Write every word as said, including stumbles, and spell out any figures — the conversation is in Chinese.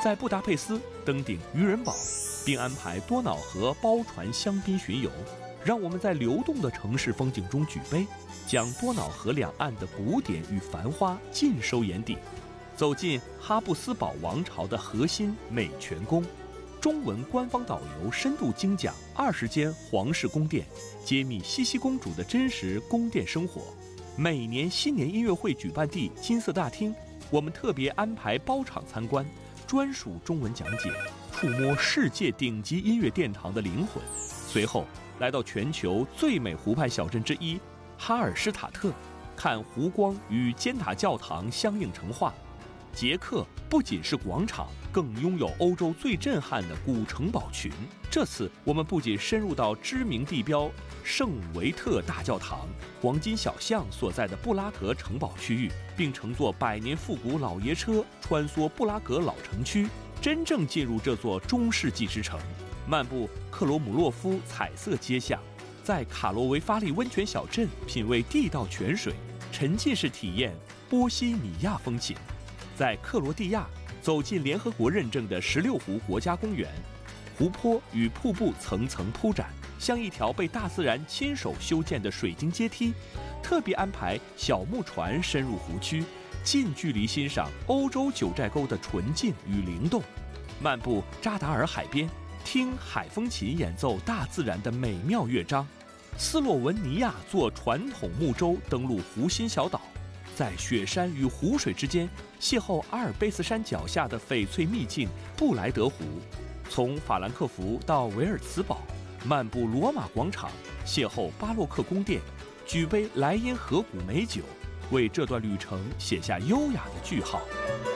在布达佩斯登顶渔人堡，并安排多瑙河包船香槟巡游，让我们在流动的城市风景中举杯，将多瑙河两岸的古典与繁花尽收眼底。走进哈布斯堡王朝的核心美泉宫，中文官方导游深度精讲二十间皇室宫殿，揭秘茜茜公主的真实宫殿生活。每年新年音乐会举办地金色大厅，我们特别安排包场参观，专属中文讲解，触摸世界顶级音乐殿堂的灵魂。随后来到全球最美湖畔小镇之一哈尔施塔特，看湖光与尖塔教堂相映成画。捷克不仅是广场，更拥有欧洲最震撼的古城堡群。这次我们不仅深入到知名地标圣维特大教堂、黄金小巷所在的布拉格城堡区域，并乘坐百年复古老爷车穿梭布拉格老城区，真正进入这座中世纪之城。漫步克罗姆洛夫彩色街巷，在卡罗维发利温泉小镇品味地道泉水，沉浸式体验波西米亚风情。在克罗地亚走进联合国认证的十六湖国家公园，湖泊与瀑布层层铺展，像一条被大自然亲手修建的水晶阶梯。特别安排小木船深入湖区，近距离欣赏欧洲九寨沟的纯净与灵动。漫步扎达尔海边，听海风琴演奏大自然的美妙乐章。斯洛文尼亚坐传统木舟登陆湖心小岛，在雪山与湖水之间邂逅阿尔卑斯山脚下的翡翠秘境布莱德湖。从法兰克福到维尔茨堡，漫步罗马广场，邂逅巴洛克宫殿，举杯莱茵河谷美酒，为这段旅程写下优雅的句号。